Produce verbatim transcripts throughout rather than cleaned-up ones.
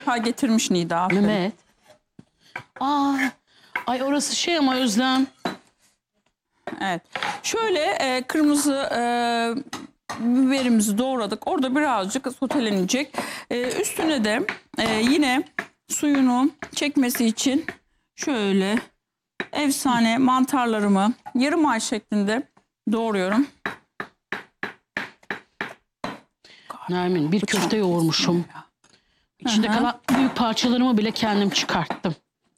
Ha getirmiş Nida. Aferin. Mehmet. Aa, ay orası şey ama Özlem. Evet. Şöyle e, kırmızı e, biberimizi doğradık. Orada birazcık sotelenecek. E, üstüne de e, yine suyunu çekmesi için şöyle efsane mantarlarımı yarım ay şeklinde doğruyorum. Nermin, bir köfte yoğurmuşum. İçinde Aha. kalan büyük parçalarımı bile kendim çıkarttım.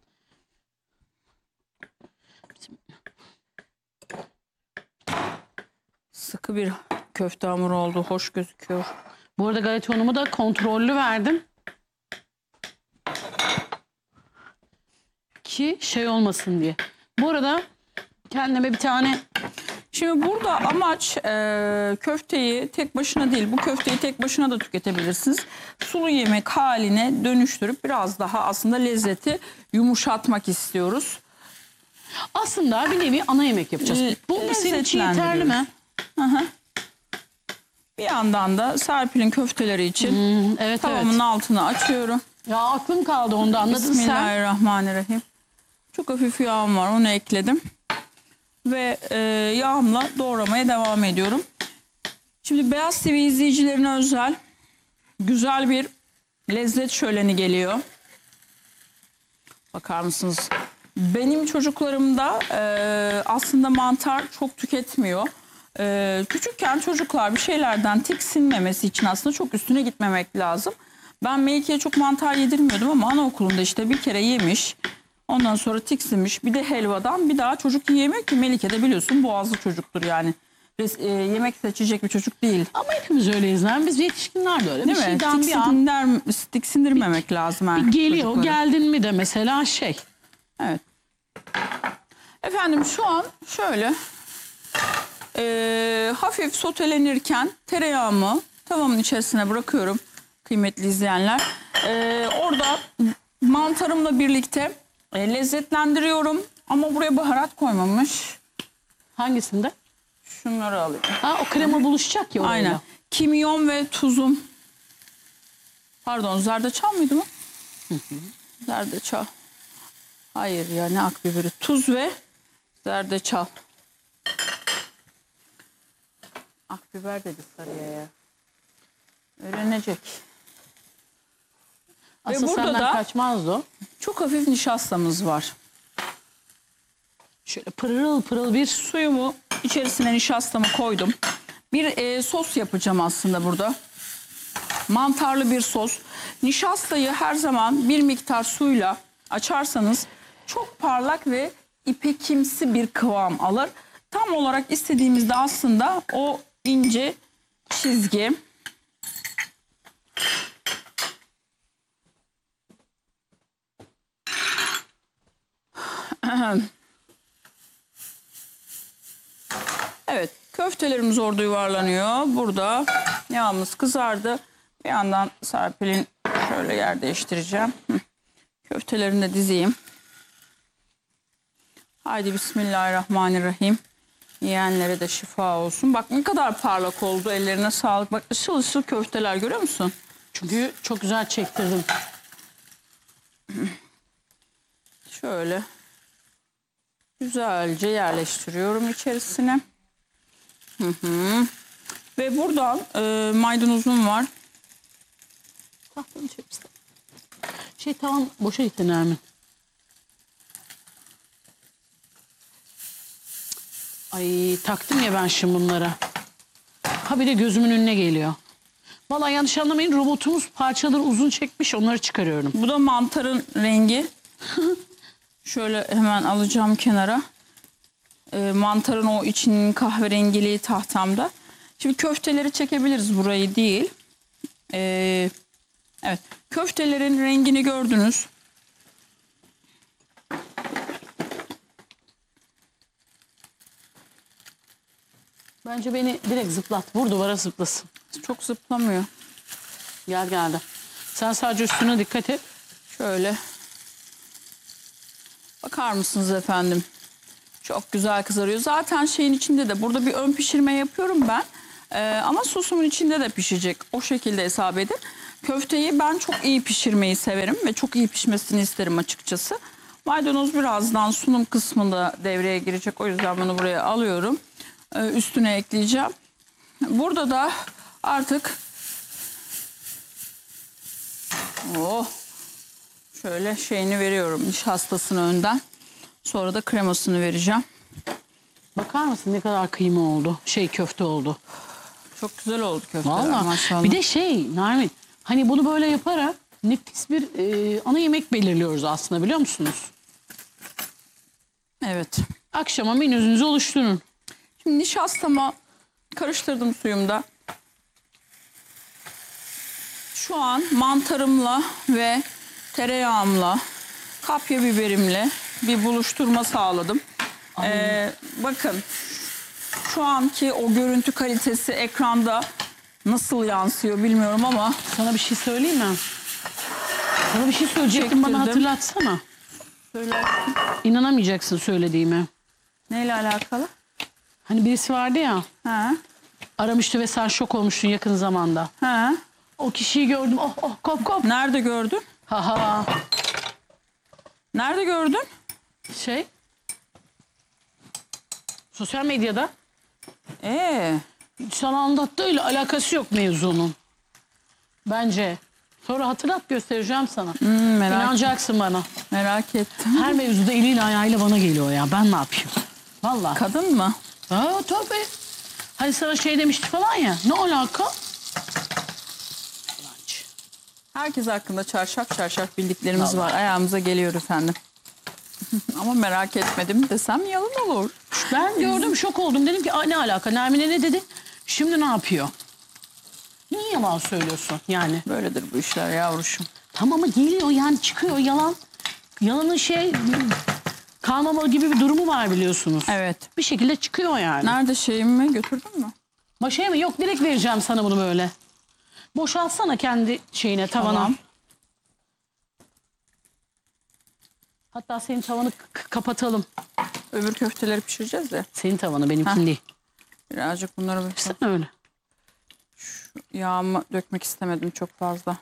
Sıkı bir köfte hamuru oldu. Hoş gözüküyor. Bu arada galeta unumu da kontrollü verdim. Ki şey olmasın diye. Bu arada kendime bir tane... Şimdi burada amaç e, köfteyi tek başına değil, bu köfteyi tek başına da tüketebilirsiniz. Sulu yemek haline dönüştürüp biraz daha aslında lezzeti yumuşatmak istiyoruz. Aslında bir nevi ana yemek yapacağız. Le- Bu senin için yeterli mi? Bir yandan da Serpil'in köfteleri için Hmm, evet tavamın evet. altını açıyorum. Ya aklım kaldı onda, anladın sen. Bismillahirrahmanirrahim. Çok hafif yağım var, onu ekledim. Ve e, yağımla doğramaya devam ediyorum. Şimdi Beyaz T V izleyicilerine özel güzel bir lezzet şöleni geliyor. Bakar mısınız? Benim çocuklarımda e, aslında mantar çok tüketmiyor. E, küçükken çocuklar bir şeylerden tiksinmemesi için aslında çok üstüne gitmemek lazım. Ben Melike'ye çok mantar yedirmiyordum ama anaokulunda işte bir kere yemiş. Ondan sonra tiksinmiş. Bir de helvadan bir daha çocuk yiyemiyor ki. Melike de biliyorsun boğazlı çocuktur yani. Res, e, yemek seçecek bir çocuk değil. Ama hepimiz öyleyiz lan. Biz yetişkinler de öyle. Değil bir mi? şeyden bir an Tiksindir, tiksindirmemek lazım. Yani geliyor. çocukları. Geldin mi de mesela şey. Evet. Efendim şu an şöyle e, hafif sotelenirken tereyağımı tavamın içerisine bırakıyorum kıymetli izleyenler. E, orada mantarımla birlikte e, lezzetlendiriyorum ama buraya baharat koymamış. Hangisinde? Şunları alayım. Ha, o krema buluşacak ya orayla. Aynen. Kimyon ve tuzum. Pardon, zerdeçal mıydı mı? Zerdeçal. Hayır ya, ne akbiberi. Tuz ve zerdeçal. Akbiber dedi sarıya ya. Öğrenecek. Aslında burada senden da- kaçmazdı o. Çok hafif nişastamız var. Şöyle pırıl pırıl bir Suyumu içerisine nişastamı koydum. Bir e, sos yapacağım aslında burada. Mantarlı bir sos. Nişastayı her zaman bir miktar suyla açarsanız çok parlak ve ipekimsi bir kıvam alır. Tam olarak istediğimizde aslında o ince çizgi. Evet, köftelerimiz orada yuvarlanıyor. Burada yağımız kızardı. Bir yandan Serpil'in şöyle yer değiştireceğim. Hı. Köftelerini de dizeyim. Haydi Bismillahirrahmanirrahim. Yiyenlere de şifa olsun. Bak ne kadar parlak oldu, ellerine sağlık. Bak ışıl ışıl köfteler, görüyor musun? çünkü çok güzel çektirdim. Şöyle güzelce yerleştiriyorum içerisine. Hı hı. Ve buradan e, maydanozum var. Tahtanın içerisinde. Şey tamam, boşa gitti Nermin. Ay taktım ya ben şimdi bunlara. Ha bir de gözümün önüne geliyor. Vallahi yanlış anlamayın, robotumuz parçaları uzun çekmiş, onları çıkarıyorum. Bu da mantarın rengi. Şöyle hemen alacağım kenara. E, mantarın o içinin kahverengiliği tahtamda. Şimdi köfteleri çekebiliriz, burayı değil. E, evet, köftelerin rengini gördünüz. Bence beni direkt zıplat. Vur duvara zıplasın. Çok zıplamıyor. Gel geldi. Sen sadece üstüne dikkat et. Şöyle. Bakar mısınız efendim? Çok güzel kızarıyor. Zaten şeyin içinde de burada bir ön pişirme yapıyorum ben. Ee, ama sosumun içinde de pişecek. O şekilde hesap edin. Köfteyi ben çok iyi pişirmeyi severim ve çok iyi pişmesini isterim açıkçası. Maydanoz birazdan sunum kısmında devreye girecek. O yüzden bunu buraya alıyorum. Ee, üstüne ekleyeceğim. Burada da artık oh, şöyle şeyini veriyorum. Nişastasını önden. Sonra da kremasını vereceğim. Bakar mısın ne kadar kıyma oldu? Şey köfte oldu. Çok güzel oldu köfteler Vallahi. maşallah. Bir de şey Nermin, hani bunu böyle yaparak nefis bir e, ana yemek belirliyoruz aslında, biliyor musunuz? Evet. Akşama menünüzü oluşturun. Şimdi nişastamı karıştırdım suyumda. Şu an mantarımla ve tereyağımla, kapya biberimle bir buluşturma sağladım. Ee, bakın şu anki o görüntü kalitesi ekranda nasıl yansıyor bilmiyorum ama Sana bir şey söyleyeyim mi? Sana bir şey söyleyecektim, bana Çektirdim. hatırlatsana. böyle İnanamayacaksın söylediğime. neyle alakalı? Hani birisi vardı ya, Ha? aramıştı ve sen şok olmuştun yakın zamanda. Ha? O kişiyi gördüm, oh oh kop kop. Nerede gördün? Ha ha. Nerede gördün? Şey, sosyal medyada. Ee, Sana anlattığıyla alakası yok mevzunun. Bence. Sonra hatırlat, göstereceğim sana. hmm, merak, İnanacaksın bana. merak ettim. Her mevzuda eliyle ayağıyla bana geliyor ya. Ben ne yapayım? Vallahi. Kadın mı? Aa, tabii. Hani sana şey demişti falan ya. Ne alaka? Herkes hakkında çarşaf çarşaf bildiklerimiz var. Ayağımıza geliyor efendim. Ama merak etmedim desem yalan olur. Ben gördüm, şok oldum. Dedim ki, "Aa, ne alaka? Nermine ne dedi? Şimdi ne yapıyor? Niye yalan söylüyorsun yani?" Böyledir bu işler yavruşum. Tamam ama geliyor yani, çıkıyor yalan. Yalanın şey kalmama gibi bir durumu var, biliyorsunuz. Evet. Bir şekilde çıkıyor yani. Nerede şeyimi götürdün mü? Maşaya mı? Yok, direkt vereceğim sana bunu böyle. Boşaltsana kendi şeyine, tavana. Tamam. Hatta senin tavanı k- kapatalım. Öbür köfteleri pişireceğiz ya. Senin tavanı, benimkin değil. Birazcık bunları bir Sen öyle. yağımı dökmek istemedim çok fazla.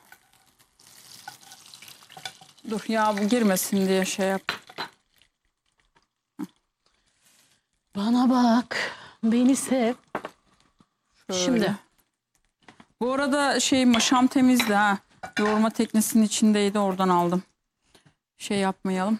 Dur yağ bu girmesin diye şey yap. Bana bak, beni sev. Şöyle. Şimdi. Bu arada şey maşam temizdi ha. Yoğurma teknesinin içindeydi, oradan aldım. Şey yapmayalım.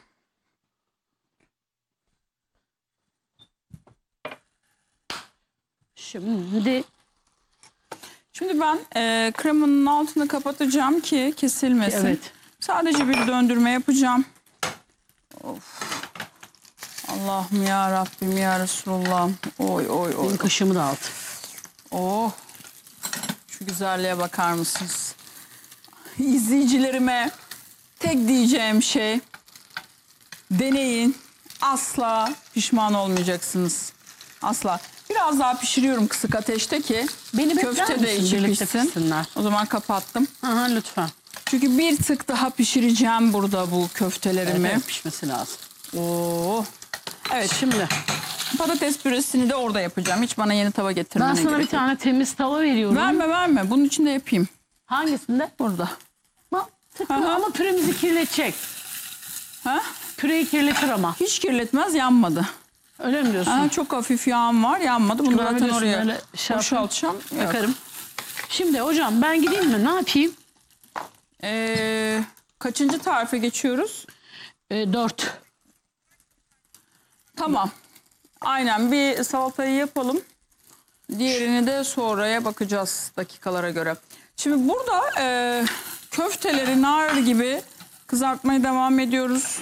Şimdi Şimdi ben e, kremanın altını kapatacağım ki kesilmesin. evet. Sadece bir döndürme yapacağım. Of. Allah'ım ya Rabbim ya Resulallah'ım. Oy oy oy. Benim kaşığımı da alt. Oh. Şu güzelliğe bakar mısınız? İzleyicilerime tek diyeceğim şey, deneyin. Asla pişman olmayacaksınız. Asla. Biraz daha pişiriyorum kısık ateşte ki Beni bekler köfte de misin? içi Birlikte pişsin. pişsinler. O zaman kapattım. Aha, lütfen. Çünkü bir tık daha pişireceğim burada bu köftelerimi. Evet, pişmesi lazım. Oo. Evet, Şimdi patates püresini de orada yapacağım. Hiç bana yeni tava getirmene ben gerek sana bir yok. tane temiz tava veriyorum. Verme verme. Bunun içinde yapayım. Hangisinde? Burada. Ma, tıkla Aha. ama püremizi kirletecek. Ha? Püreyi kirletir ama. Hiç kirletmez, yanmadı. Öyle mi diyorsun? Ha, çok hafif yağım var, yanmadı. Bunu Ben zaten biliyorsun oraya öyle şey boşaltacağım. Yok. Yakarım. Şimdi hocam ben gideyim mi? Ne yapayım? Ee, kaçıncı tarife geçiyoruz? Ee, dört. Tamam. Aynen, bir salatayı yapalım. Diğerini de sonraya bakacağız dakikalara göre. Şimdi burada e, köfteleri nar gibi kızartmaya devam ediyoruz.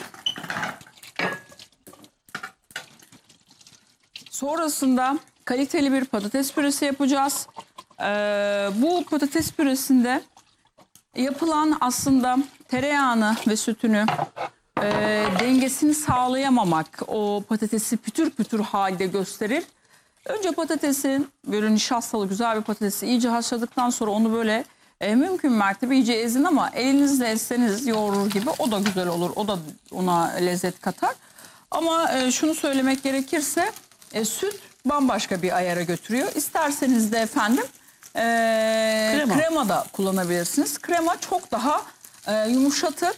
Sonrasında kaliteli bir patates püresi yapacağız. Ee, bu patates püresinde yapılan aslında tereyağını ve sütünü e, dengesini sağlayamamak o patatesi pütür pütür halde gösterir. Önce patatesin böyle nişastalı güzel bir patatesi iyice haşladıktan sonra onu böyle e, mümkün mertebe iyice ezin ama elinizle ezseniz yoğurur gibi o da güzel olur. O da ona lezzet katar. Ama e, şunu söylemek gerekirse e, süt bambaşka bir ayara götürüyor. İsterseniz de efendim e, Krema. krema da kullanabilirsiniz. Krema çok daha e, yumuşatır.